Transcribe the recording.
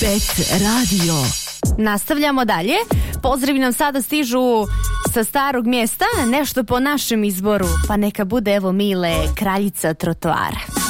Pet radio. Nastavljamo dalje. Pozdravi nam sada stižu sa Starog Mjesta, nešto po našem izboru, pa neka bude evo Mile, kraljica trotoara.